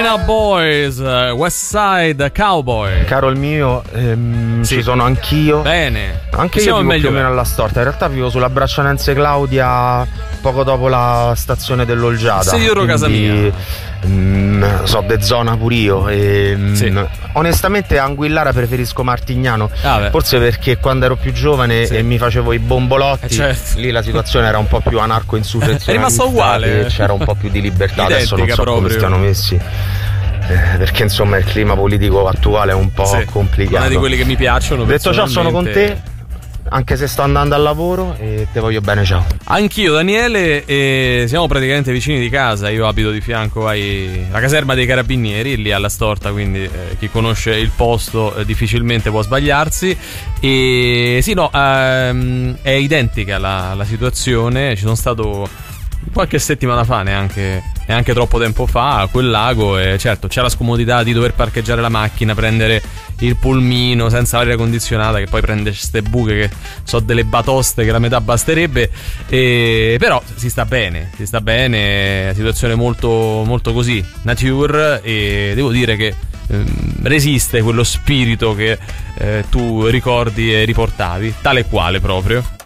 China Boys, West Side Cowboy. Caro il mio, ci sono anch'io. Bene. Anche io vivo più o meno alla storta. In realtà vivo sulla Braccianense Claudia, poco dopo la stazione dell'Olgiata. Sei dietro casa mia. So de zona pure io. Onestamente a Anguillara preferisco Martignano. Forse perché quando ero più giovane e mi facevo i bombolotti, lì la situazione era un po' più anarco-insurrezionalista. È rimasto uguale. C'era un po' più di libertà. Adesso non so proprio. come stiano messi. Perché insomma il clima politico attuale è un po' complicato. Una di quelli che mi piacciono. Detto ciò, sono con te, anche se sto andando al lavoro, e te voglio bene, ciao. Anch'io, Daniele, e siamo praticamente vicini di casa. Io abito di fianco alla caserma dei carabinieri, lì alla storta, quindi chi conosce il posto difficilmente può sbagliarsi. E sì, no, è identica la situazione. Ci sono stato qualche settimana fa, neanche troppo tempo fa, a quel lago, e certo c'è la scomodità di dover parcheggiare la macchina, prendere il pulmino senza aria condizionata, che poi prende ste buche che so delle batoste che la metà basterebbe, però si sta bene, la situazione molto, molto così, nature, e devo dire che resiste quello spirito che tu ricordi e riportavi, tale e quale proprio.